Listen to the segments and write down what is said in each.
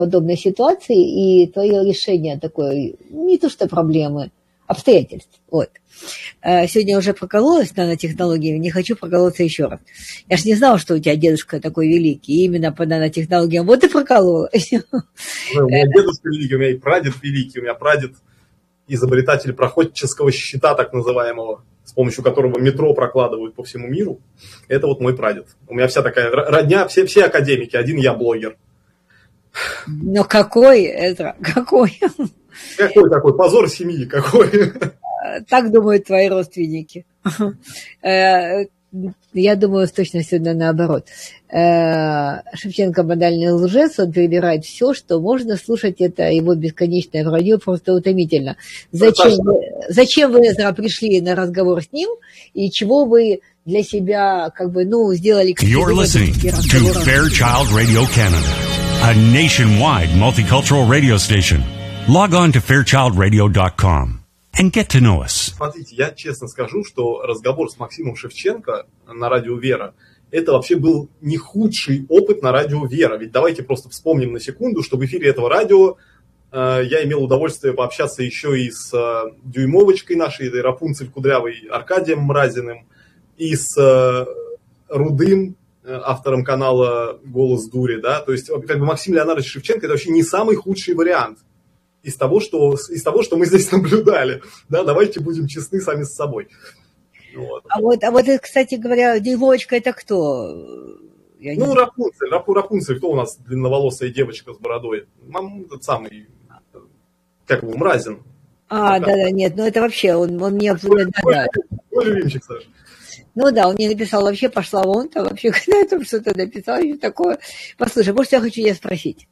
подобной ситуации, и твое решение такое, не то что проблемы, обстоятельств. Вот. Сегодня уже прокололась нанотехнологиями, не хочу проколоться еще раз. Я ж не знала, что у тебя дедушка такой великий, и именно по нанотехнологиям. Вот и прокололась. У меня дедушка великий, у меня и прадед великий, у меня прадед изобретатель проходческого щита, так называемого, с помощью которого метро прокладывают по всему миру. Это вот мой прадед. У меня вся такая родня, все академики, один я блогер. Но какой это? Какой? Какой такой? Позор семьи какой? Так думают твои родственники. Я думаю, с точностью наоборот. Шевченко модальный лжец, он перебирает все, что можно слушать, это его бесконечное вранье просто утомительно. Зачем вы, Эзра, пришли на разговор с ним, и чего вы для себя, как бы, ну, сделали... You're listening to Fairchild Radio Canada, a nationwide multicultural radio station. Log on to fairchildradio.com. And get to know us. Смотрите, я честно скажу, что разговор с Максимом Шевченко на радио «Вера» это вообще был не худший опыт на радио «Вера». Ведь давайте просто вспомним на секунду, что в эфире этого радио я имел удовольствие пообщаться еще и с дюймовочкой нашей, этой Рапунцель кудрявой, Аркадием Мразиным, и с Рудым, автором канала «Голос дури». Да? То есть как бы Максим Леонардович Шевченко это вообще не самый худший вариант. Из того, что мы здесь наблюдали. Да, давайте будем честны сами с собой. Вот. А вот, кстати говоря, дюймовочка это кто? Рапунцель, кто у нас длинноволосая девочка с бородой? Тот самый, как его, Мразин. Да, нет, ну это вообще, он мне... Мой любимчик, Саша. Ну да, он мне написал, вообще пошла вон, там вообще когда-то там что-то написал, и такое. Послушай, может, я хочу тебя спросить.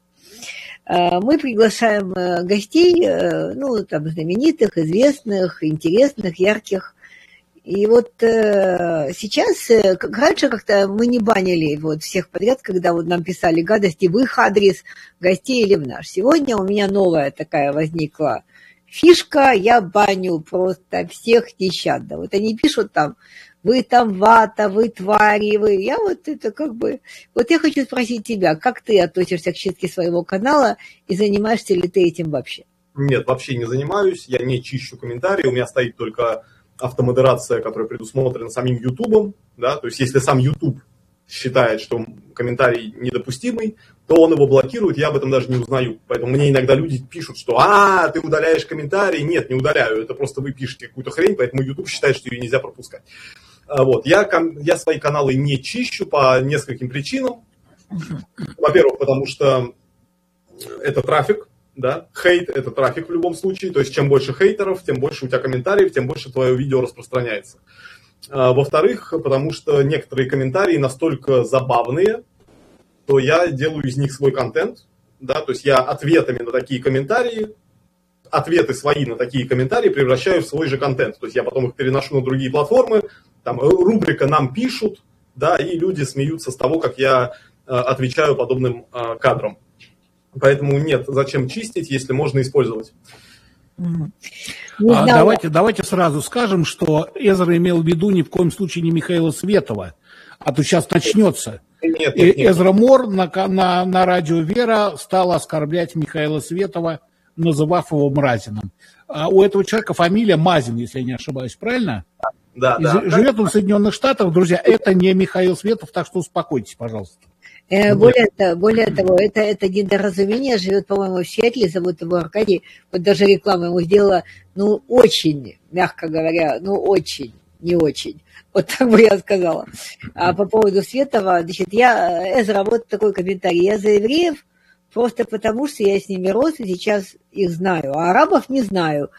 Мы приглашаем гостей, ну, там, знаменитых, известных, интересных, ярких. И вот сейчас, как раньше как-то мы не банили вот всех подряд, когда вот нам писали гадости в их адрес, гостей или в наш. Сегодня у меня новая такая возникла фишка, я баню просто всех нещадно. Вот они пишут там, вы там вата, вы твари, вы... Я вот это как бы... Вот я хочу спросить тебя, как ты относишься к чистке своего канала и занимаешься ли ты этим вообще? Нет, вообще не занимаюсь, я не чищу комментарии, у меня стоит только автомодерация, которая предусмотрена самим Ютубом, да, то есть если сам Ютуб считает, что комментарий недопустимый, то он его блокирует, я об этом даже не узнаю. Поэтому мне иногда люди пишут, что ты удаляешь комментарий. Нет, не удаляю, это просто вы пишете какую-то хрень, поэтому YouTube считает, что ее нельзя пропускать. Вот. Я свои каналы не чищу по нескольким причинам. Во-первых, потому что это трафик, да, хейт – это трафик в любом случае, то есть чем больше хейтеров, тем больше у тебя комментариев, тем больше твое видео распространяется. Во-вторых, потому что некоторые комментарии настолько забавные, то я делаю из них свой контент, да, то есть я ответами на такие комментарии, ответы свои на такие комментарии превращаю в свой же контент, то есть я потом их переношу на другие платформы, там рубрика «Нам пишут», да, и люди смеются с того, как я отвечаю подобным кадрам. Поэтому нет, зачем чистить, если можно использовать. Давайте сразу скажем, что Эзра имел в виду ни в коем случае не Михаила Светова, а то сейчас начнется. Нет. Эзра Мор на радио «Вера» стал оскорблять Михаила Светова, называв его Мразиным. У этого человека фамилия Мазин, если я не ошибаюсь, правильно? Да. Живет он в Соединенных Штатах, друзья, это не Михаил Светов, так что успокойтесь, пожалуйста. Более того, это недоразумение, живет, по-моему, в Сиэтле, зовут его Аркадий, вот даже рекламу ему сделала, ну, очень, мягко говоря, ну, очень, не очень, вот так бы я сказала. А по поводу Светова, значит, Эзра, вот такой комментарий, я за евреев просто потому, что я с ними рос и сейчас их знаю, а арабов не знаю.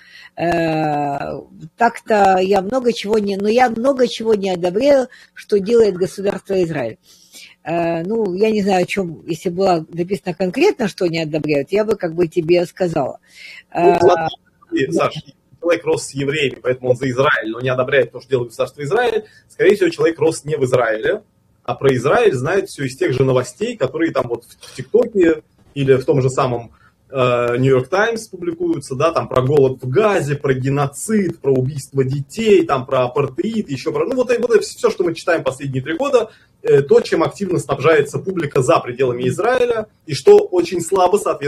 Так-то я много чего не одобряю, что делает государство Израиль. Ну, я не знаю, о чем, если было написано конкретно, что не одобряют, я бы как бы тебе сказала. Саша, человек рос с евреями, поэтому он за Израиль, но не одобряет то, что делает государство Израиль. Скорее всего, человек рос не в Израиле, а про Израиль знает все из тех же новостей, которые там вот в ТикТоке или в том же самом Нью-Йорк Таймс публикуются, да, там про голод в Газе, про геноцид, про убийство детей, там про апартеид, еще про... Ну, вот это все, что мы читаем последние 3 года, то, чем активно снабжается публика за пределами Израиля, и что очень слабо соответствует